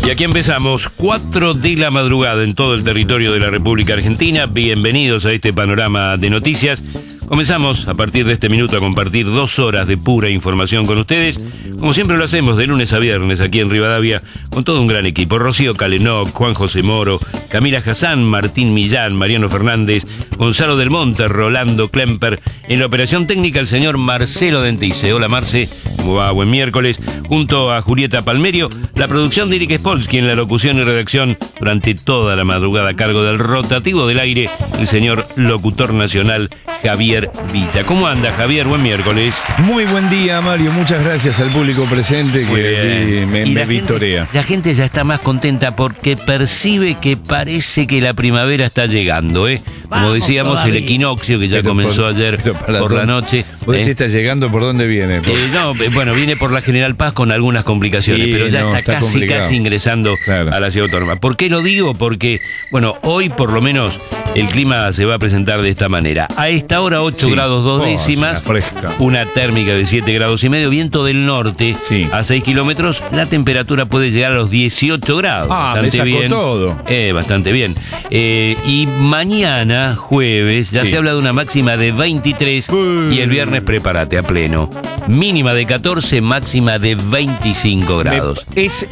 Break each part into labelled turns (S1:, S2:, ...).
S1: Y aquí empezamos, 4 de la madrugada en todo el territorio de la República Argentina. Bienvenidos a este panorama de noticias. Comenzamos a partir de este minuto a compartir 2 horas de pura información con ustedes. Como siempre lo hacemos de lunes a viernes aquí en Rivadavia con todo un gran equipo. Rocío Calenoc, Juan José Moro, Camila Hassan, Martín Millán, Mariano Fernández, Gonzalo Del Monte, Rolando Klemper. En la operación técnica el señor Marcelo Dentice. Hola Marce, ¿cómo va? Buen miércoles. Junto a Julieta Palmerio, la producción de Eric Spolsky en la locución y redacción durante toda la madrugada a cargo del rotativo del aire, el señor locutor nacional Javier Villa. ¿Cómo anda, Javier? Buen miércoles.
S2: Muy buen día, Mario. Muchas gracias al público presente que me victorea.
S1: La gente ya está más contenta porque percibe que parece que la primavera está llegando, ¿eh? Como decíamos, todavía. El equinoccio que ya comenzó ayer por la noche.
S2: ¿Vos decís está llegando por dónde viene?
S1: Bueno, viene por la General Paz con algunas complicaciones, sí, pero ya está casi ingresando a la ciudad autónoma. ¿Por qué lo digo? Porque, bueno, hoy por lo menos el clima se va a presentar de esta manera. A esta hora 8 grados 2 décimas, una térmica de 7 grados y medio, viento del norte a 6 kilómetros, la temperatura puede llegar a los 18 grados.
S2: Bastante bien. Todo.
S1: Bastante bien. Y mañana, jueves, ya se habla de una máxima de 23 y el viernes prepárate a pleno. Mínima de 14, máxima de 25 grados.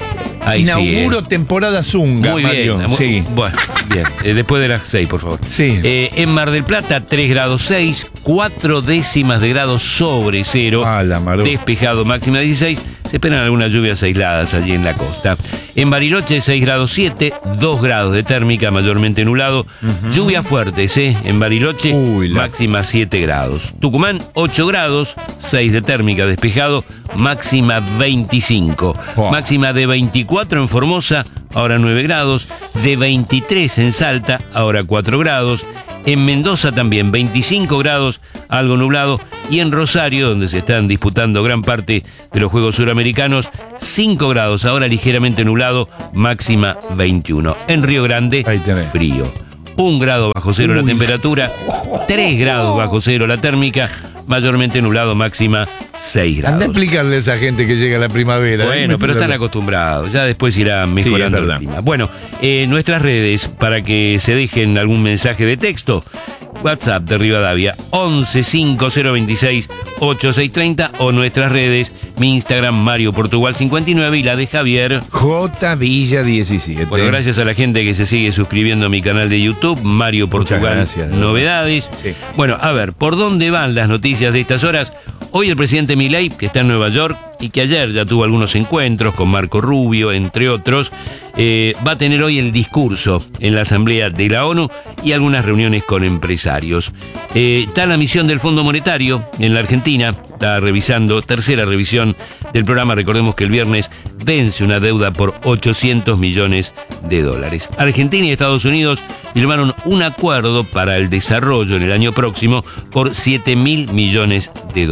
S2: Inauguro temporada zunga,
S1: muy
S2: Mario.
S1: Bien.
S2: Sí.
S1: Bueno, bien. Después de las 6, por favor.
S2: Sí.
S1: En Mar del Plata, 3 grados 6, 4 décimas de grado sobre cero. Despejado, máxima 16. Se esperan algunas lluvias aisladas allí en la costa. En Bariloche, 6 grados 7, 2 grados de térmica, mayormente nublado. Lluvias fuertes, en Bariloche, máxima 7 grados. Tucumán, 8 grados, 6 de térmica, despejado, máxima 25. Máxima de 24 en Formosa, ahora 9 grados. De 23 en Salta, ahora 4 grados. En Mendoza también 25 grados, algo nublado. Y en Rosario, donde se están disputando gran parte de los Juegos Suramericanos, 5 grados, ahora ligeramente nublado, máxima 21. En Río Grande, frío. 1 grado bajo cero la temperatura, 3 grados bajo cero la térmica, mayormente nublado, máxima 6 grados.
S2: Anda a explicarle a esa gente que llega la primavera.
S1: Bueno, pero están acostumbrados, ya después irá mejorando el clima. Bueno, nuestras redes, para que se dejen algún mensaje de texto, WhatsApp de Rivadavia, 11 5026 8630, o nuestras redes, mi Instagram, Mario Portugal 59, y la de Javier,
S2: J Villa 17.
S1: Bueno, gracias a la gente que se sigue suscribiendo a mi canal de YouTube, Mario Portugal Novedades. Sí. Bueno, a ver, ¿por dónde van las noticias de estas horas? Hoy el presidente Milei, que está en Nueva York y que ayer ya tuvo algunos encuentros con Marco Rubio, entre otros, va a tener hoy el discurso en la Asamblea de la ONU y algunas reuniones con empresarios. Está la misión del Fondo Monetario en la Argentina, está revisando, tercera revisión del programa. Recordemos que el viernes vence una deuda por $800 millones. Argentina y Estados Unidos firmaron un acuerdo para el desarrollo en el año próximo por $7.000 millones.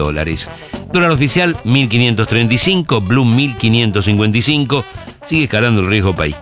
S1: Dólar oficial 1.535, Blue 1.555, sigue escalando el riesgo país,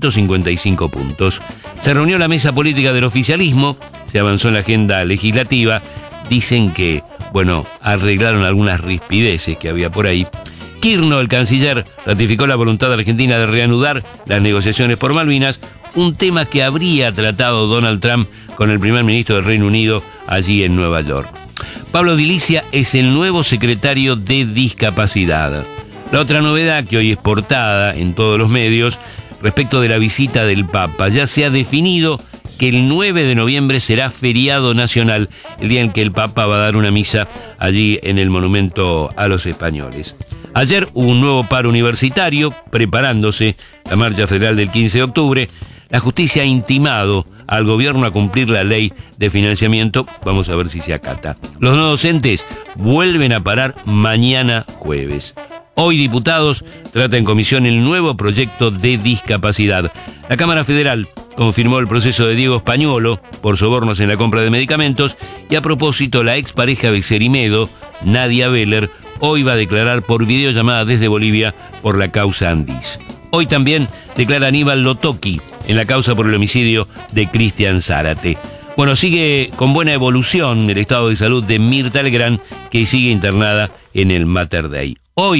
S1: 555 puntos. Se reunió la mesa política del oficialismo, se avanzó en la agenda legislativa, dicen que, arreglaron algunas rispideces que había por ahí. Kirchner, el canciller, ratificó la voluntad argentina de reanudar las negociaciones por Malvinas, un tema que habría tratado Donald Trump con el primer ministro del Reino Unido allí en Nueva York. Pablo Di Licia es el nuevo secretario de Discapacidad. La otra novedad que hoy es portada en todos los medios, respecto de la visita del Papa, ya se ha definido que el 9 de noviembre será feriado nacional, el día en que el Papa va a dar una misa allí en el Monumento a los Españoles. Ayer hubo un nuevo paro universitario, preparándose la marcha federal del 15 de octubre. La justicia ha intimado al gobierno a cumplir la ley de financiamiento. Vamos a ver si se acata. Los no docentes vuelven a parar mañana jueves. Hoy diputados trata en comisión el nuevo proyecto de discapacidad. La Cámara Federal confirmó el proceso de Diego Españolo por sobornos en la compra de medicamentos, y a propósito, la expareja Bexerimedo, Nadia Beller, hoy va a declarar por videollamada desde Bolivia por la causa Andis. Hoy también declara Aníbal Lotoki en la causa por el homicidio de Cristian Zárate. Bueno, sigue con buena evolución el estado de salud de Mirta Legrand, que sigue internada en el Mater Dei. Hoy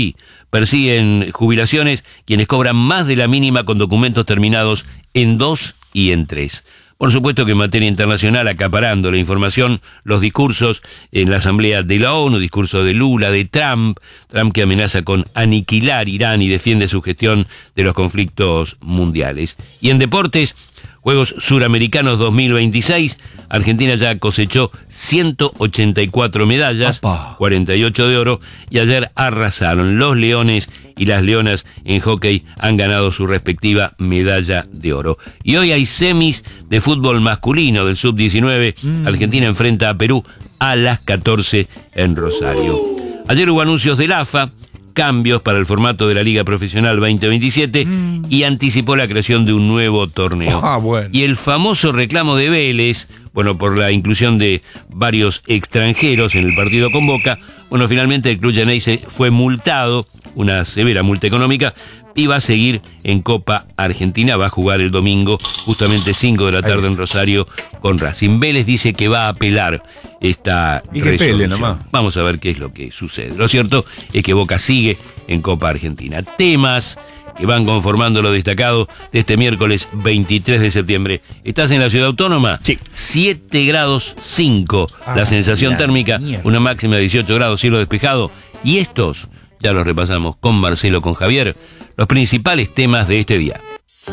S1: Persiguen jubilaciones quienes cobran más de la mínima con documentos terminados en 2 y en 3. Por supuesto que en materia internacional, acaparando la información, los discursos en la Asamblea de la ONU, discurso de Lula, de Trump que amenaza con aniquilar Irán y defiende su gestión de los conflictos mundiales. Y en deportes, Juegos Suramericanos 2026, Argentina ya cosechó 184 medallas, 48 de oro, y ayer arrasaron. Los leones y las leonas en hockey han ganado su respectiva medalla de oro. Y hoy hay semis de fútbol masculino del sub-19. Argentina enfrenta a Perú a las 14 en Rosario. Ayer hubo anuncios del AFA, cambios para el formato de la Liga Profesional 2027 y anticipó la creación de un nuevo torneo.
S2: Bueno.
S1: Y el famoso reclamo de Vélez, por la inclusión de varios extranjeros en el partido con Boca, finalmente el club Geneise fue multado, una severa multa económica, y va a seguir en Copa Argentina. Va a jugar el domingo, justamente 5 de la tarde en Rosario, con Racing. Vélez dice que va a apelar esta resolución. Vamos a ver qué es lo que sucede. Lo cierto es que Boca sigue en Copa Argentina. Temas que van conformando lo destacado de este miércoles 23 de septiembre. ¿Estás en la Ciudad Autónoma?
S2: Sí.
S1: 7 grados 5 la sensación térmica, una máxima de 18 grados, cielo despejado. Y estos ya los repasamos con Marcelo, con Javier, los principales temas de este día.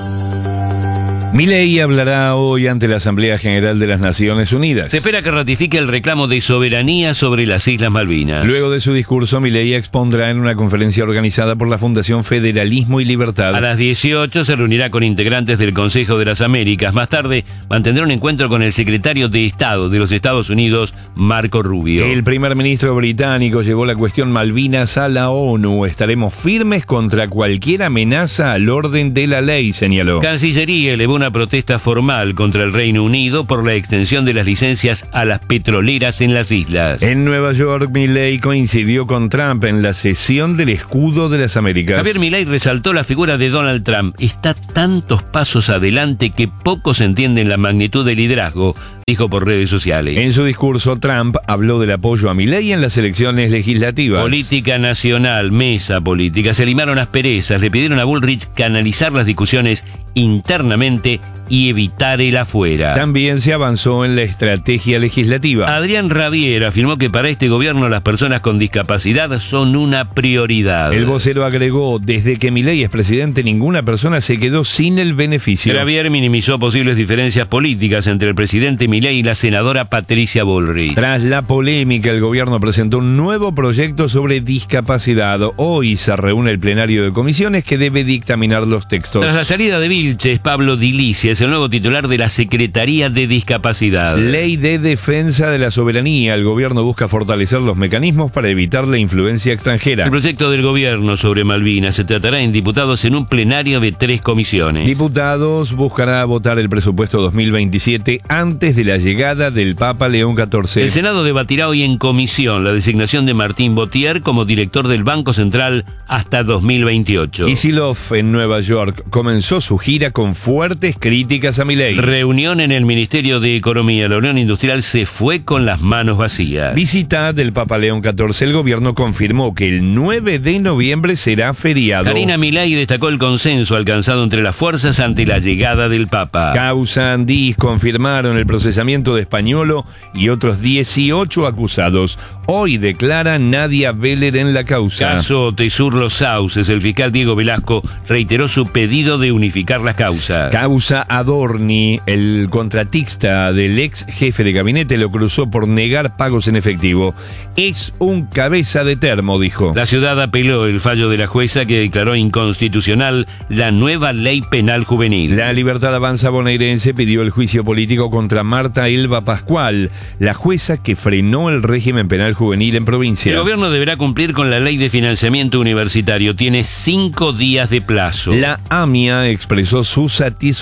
S2: Milei hablará hoy ante la Asamblea General de las Naciones Unidas.
S1: Se espera que ratifique el reclamo de soberanía sobre las Islas Malvinas.
S2: Luego de su discurso, Milei expondrá en una conferencia organizada por la Fundación Federalismo y Libertad.
S1: A las 18 se reunirá con integrantes del Consejo de las Américas. Más tarde mantendrá un encuentro con el secretario de Estado de los Estados Unidos, Marco Rubio.
S2: El primer ministro británico llevó la cuestión Malvinas a la ONU. Estaremos firmes contra cualquier amenaza al orden de la ley, señaló.
S1: Cancillería elevó una protesta formal contra el Reino Unido por la extensión de las licencias a las petroleras en las islas.
S2: En Nueva York, Milei coincidió con Trump en la cesión del escudo de las Américas.
S1: Javier Milei resaltó la figura de Donald Trump. Está tantos pasos adelante que pocos entienden la magnitud del liderazgo, dijo por redes sociales.
S2: En su discurso, Trump habló del apoyo a Milei en las elecciones legislativas.
S1: Política nacional, mesa política. Se limaron asperezas, le pidieron a Bullrich canalizar las discusiones internamente y evitar el afuera.
S2: También se avanzó en la estrategia legislativa.
S1: Adrián Rabier afirmó que para este gobierno las personas con discapacidad son una prioridad.
S2: El vocero agregó, desde que Milei es presidente, ninguna persona se quedó sin el beneficio.
S1: Rabier minimizó posibles diferencias políticas entre el presidente Milei y la senadora Patricia Bullrich.
S2: Tras la polémica, el gobierno presentó un nuevo proyecto sobre discapacidad. Hoy se reúne el plenario de comisiones que debe dictaminar los textos.
S1: Tras la salida de Vilches, Pablo Dilicia es el nuevo titular de la Secretaría de Discapacidad.
S2: Ley de defensa de la soberanía. El gobierno busca fortalecer los mecanismos para evitar la influencia extranjera.
S1: El proyecto del gobierno sobre Malvinas se tratará en diputados en un plenario de 3 comisiones.
S2: Diputados buscará votar el presupuesto 2027 antes de la llegada del Papa León XIV.
S1: El Senado debatirá hoy en comisión la designación de Martín Botier como director del Banco Central hasta 2028.
S2: Kicillof en Nueva York comenzó su gira con fuertes críticas a Milei.
S1: Reunión en el Ministerio de Economía. La Unión Industrial se fue con las manos vacías.
S2: Visita del Papa León XIV. El gobierno confirmó que el 9 de noviembre será feriado.
S1: Karina Milei destacó el consenso alcanzado entre las fuerzas ante la llegada del Papa.
S2: Causa Andís confirmaron el procesamiento de Españolo y otros 18 acusados. Hoy declara Nadia Beller en la causa.
S1: Caso Tesur Los Sauces. El fiscal Diego Velasco reiteró su pedido de unificar las causas.
S2: Causa Adorni. El contratista del ex jefe de gabinete lo cruzó por negar pagos en efectivo. Es un cabeza de termo, dijo.
S1: La ciudad apeló el fallo de la jueza que declaró inconstitucional la nueva ley penal juvenil.
S2: La Libertad Avanza bonaerense pidió el juicio político contra Marta Elba Pascual, la jueza que frenó el régimen penal juvenil en provincia.
S1: El gobierno deberá cumplir con la ley de financiamiento universitario. Tiene 5 días de plazo.
S2: La AMIA expresó su satisfacción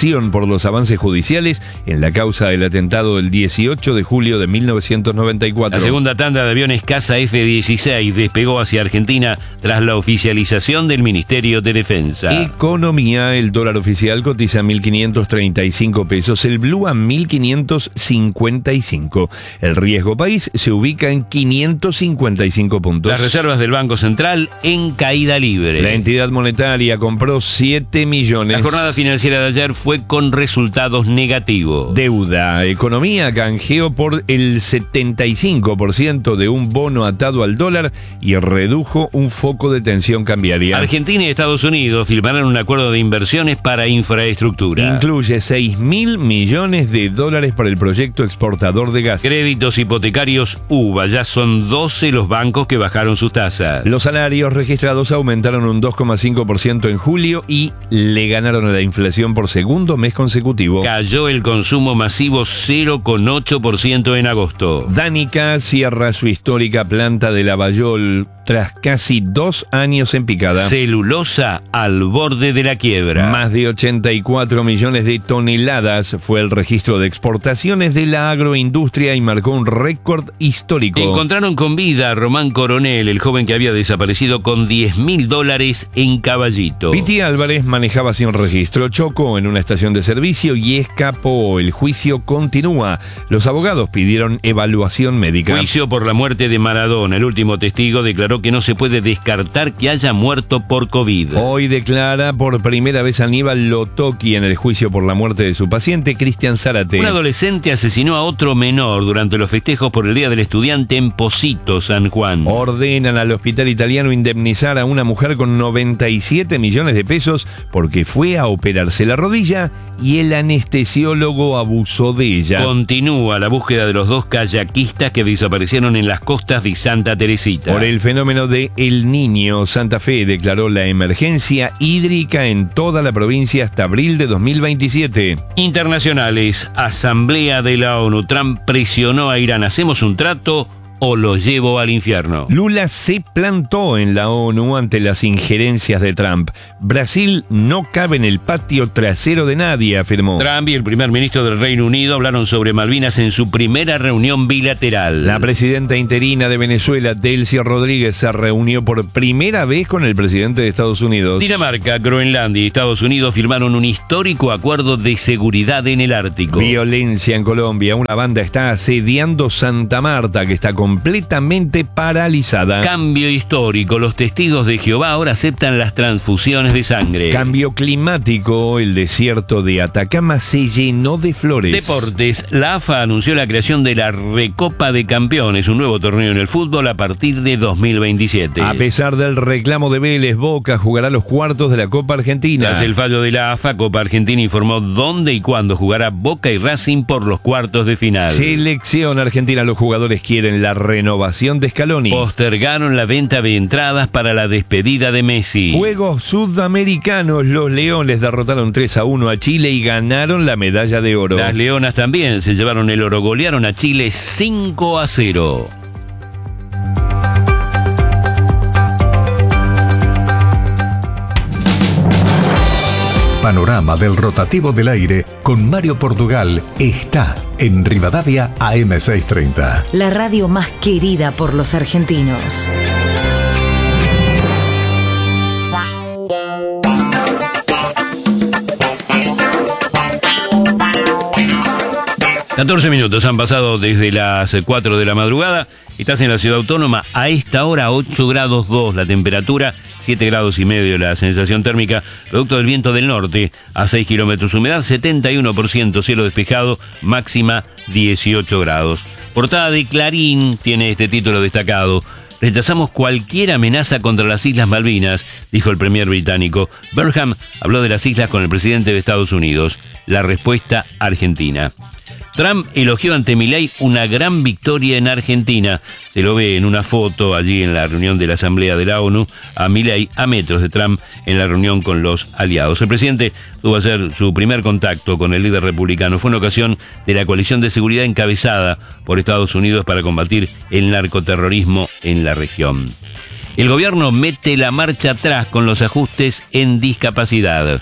S2: frustración por los avances judiciales en la causa del atentado del 18 de julio de 1994.
S1: La segunda tanda de aviones caza F-16 despegó hacia Argentina tras la oficialización del Ministerio de Defensa.
S2: Economía, el dólar oficial cotiza 1.535 pesos, el blue a 1.555. El riesgo país se ubica en 555 puntos.
S1: Las reservas del Banco Central en caída libre.
S2: La entidad monetaria compró 7 millones.
S1: La jornada financiera de ayer fue con resultados negativos.
S2: Deuda, economía canjeó por el 75% de un bono atado al dólar y redujo un foco de tensión cambiaria.
S1: Argentina y Estados Unidos firmaron un acuerdo de inversiones para infraestructura.
S2: Incluye $6.000 millones para el proyecto exportador de gas.
S1: Créditos hipotecarios UBA, ya son 12 los bancos que bajaron sus tasas.
S2: Los salarios registrados aumentaron un 2,5% en julio y le ganaron a la inflación por segundo mes consecutivo.
S1: Cayó el consumo masivo 0,8% en agosto.
S2: Danica cierra su histórica planta de Lavallol tras casi 2 años en picada.
S1: Celulosa al borde de la quiebra.
S2: Más de 84 millones de toneladas fue el registro de exportaciones de la agroindustria y marcó un récord histórico.
S1: Encontraron con vida a Román Coronel, el joven que había desaparecido con $10.000 en Caballito.
S2: Piti Álvarez manejaba sin registro, chocó en una estación de servicio y escapó. El juicio continúa. Los abogados pidieron evaluación médica.
S1: Juicio por la muerte de Maradona. El último testigo declaró que no se puede descartar que haya muerto por COVID.
S2: Hoy declara por primera vez Aníbal Lotoki en el juicio por la muerte de su paciente, Cristian Zárate.
S1: Un adolescente asesinó a otro menor durante los festejos por el Día del Estudiante en Pocito, San Juan.
S2: Ordenan al hospital italiano indemnizar a una mujer con 97 millones de pesos porque fue a operarse la rodilla y el anestesiólogo abusó de ella.
S1: Continúa la búsqueda de los 2 kayakistas que desaparecieron en las costas de Santa Teresita.
S2: Por el fenómeno de El Niño, Santa Fe declaró la emergencia hídrica en toda la provincia hasta abril de 2027.
S1: Internacionales, Asamblea de la ONU. Trump presionó a Irán. ¿Hacemos un trato o lo llevo al infierno?
S2: Lula se plantó en la ONU ante las injerencias de Trump. Brasil no cabe en el patio trasero de nadie, afirmó.
S1: Trump y el primer ministro del Reino Unido hablaron sobre Malvinas en su primera reunión bilateral.
S2: La presidenta interina de Venezuela, Delcy Rodríguez, se reunió por primera vez con el presidente de Estados Unidos.
S1: Dinamarca, Groenlandia y Estados Unidos firmaron un histórico acuerdo de seguridad en el Ártico.
S2: Violencia en Colombia. Una banda está asediando Santa Marta, que está completamente paralizada.
S1: Cambio histórico. Los testigos de Jehová ahora aceptan las transfusiones de sangre.
S2: Cambio climático. El desierto de Atacama se llenó de flores.
S1: Deportes. La AFA anunció la creación de la Recopa de Campeones, un nuevo torneo en el fútbol a partir de 2027.
S2: A pesar del reclamo de Vélez, Boca jugará los cuartos de la Copa Argentina.
S1: Tras el fallo de la AFA, Copa Argentina informó dónde y cuándo jugará Boca y Racing por los cuartos de final.
S2: Selección Argentina. Los jugadores quieren la renovación de Scaloni.
S1: Postergaron la venta de entradas para la despedida de Messi.
S2: Juegos Sudamericanos. Los Leones derrotaron 3-1 a Chile y ganaron la medalla de oro.
S1: Las Leonas también se llevaron el oro. Golearon a Chile 5-0.
S3: Panorama del rotativo del aire con Mario Portugal está en Rivadavia AM630.
S4: La radio más querida por los argentinos.
S1: ...14 han pasado desde las 4 de la madrugada. Estás en la Ciudad Autónoma. A esta hora 8 grados 2 la temperatura, 7 grados y medio la sensación térmica, producto del viento del norte a 6 kilómetros, humedad 71%, cielo despejado, máxima 18 grados. Portada de Clarín tiene este título destacado: rechazamos cualquier amenaza contra las Islas Malvinas, dijo el premier británico. Burnham habló de las islas con el presidente de Estados Unidos. La respuesta argentina. Trump elogió ante Milei una gran victoria en Argentina. Se lo ve en una foto allí en la reunión de la Asamblea de la ONU, a Milei a metros de Trump en la reunión con los aliados. El presidente tuvo a hacer su primer contacto con el líder republicano. Fue en ocasión de la coalición de seguridad encabezada por Estados Unidos para combatir el narcoterrorismo en la región. El gobierno mete la marcha atrás con los ajustes en discapacidad.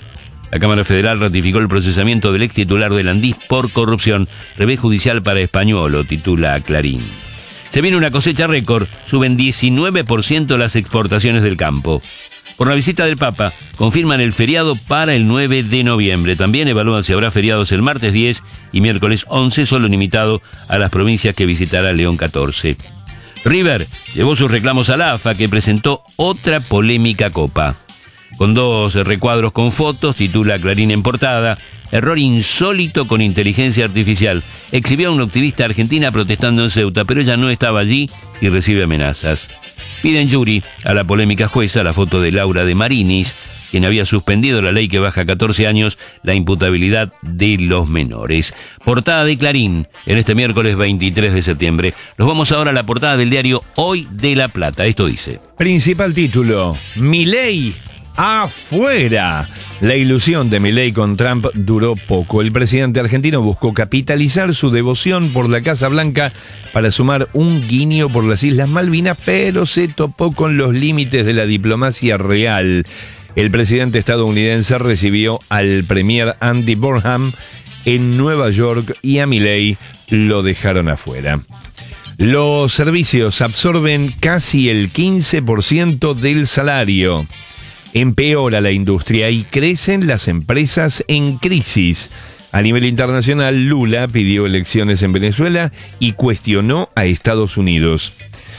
S1: La Cámara Federal ratificó el procesamiento del ex titular del Andís por corrupción. Revés judicial para Españolo, titula Clarín. Se viene una cosecha récord, suben 19% las exportaciones del campo. Por la visita del Papa, confirman el feriado para el 9 de noviembre. También evalúan si habrá feriados el martes 10 y miércoles 11, solo limitado a las provincias que visitará León 14. River llevó sus reclamos a la AFA, que presentó otra polémica copa. Con 2 recuadros con fotos, titula Clarín en portada, error insólito con inteligencia artificial. Exhibió a una activista argentina protestando en Ceuta, pero ella no estaba allí y recibe amenazas. Piden jury a la polémica jueza la foto de Laura de Marinis, quien había suspendido la ley que baja a 14 años la imputabilidad de los menores. Portada de Clarín en este miércoles 23 de septiembre. Nos vamos ahora a la portada del diario Hoy de La Plata. Esto dice:
S2: Principal título: Milei afuera. La ilusión de Milei con Trump duró poco. El presidente argentino buscó capitalizar su devoción por la Casa Blanca para sumar un guiño por las Islas Malvinas, pero se topó con los límites de la diplomacia real. El presidente estadounidense recibió al premier Andy Burnham en Nueva York y a Milei lo dejaron afuera. Los servicios absorben casi el 15% del salario. Empeora la industria y crecen las empresas en crisis. A nivel internacional, Lula pidió elecciones en Venezuela y cuestionó a Estados Unidos.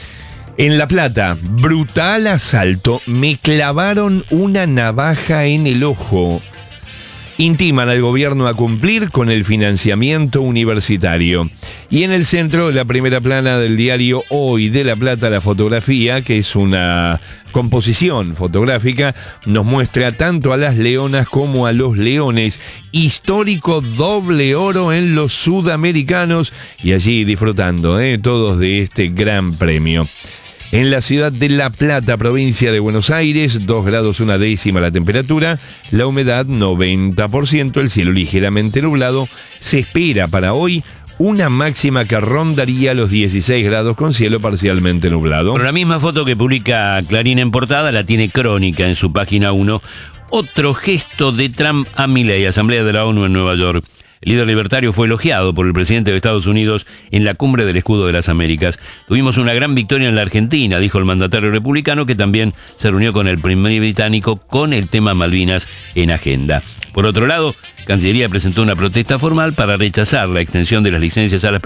S2: En La Plata, brutal asalto, me clavaron una navaja en el ojo. Intiman al gobierno a cumplir con el financiamiento universitario. Y en el centro, la primera plana del diario Hoy de La Plata, la fotografía, que es una composición fotográfica, nos muestra tanto a las leonas como a los leones. Histórico doble oro en los sudamericanos y allí disfrutando todos de este gran premio. En la ciudad de La Plata, provincia de Buenos Aires, 2 grados 1 décima la temperatura, la humedad 90%, el cielo ligeramente nublado. Se espera para hoy una máxima que rondaría los 16 grados con cielo parcialmente nublado.
S1: Pero la misma foto que publica Clarín en portada la tiene Crónica en su página 1. Otro gesto de Trump a Milei, Asamblea de la ONU en Nueva York. El líder libertario fue elogiado por el presidente de Estados Unidos en la cumbre del Escudo de las Américas. Tuvimos una gran victoria en la Argentina, dijo el mandatario republicano, que también se reunió con el primer británico con el tema Malvinas en agenda. Por otro lado, Cancillería presentó una protesta formal para rechazar la extensión de las licencias a las